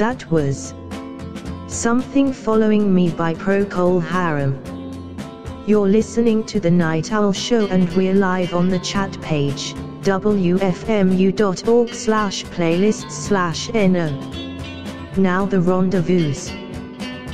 That was Something Following Me by Procol Harum. You're listening to The Night Owl Show and we're live on the chat page, wfmu.org/playlists/no. Now the rendezvous.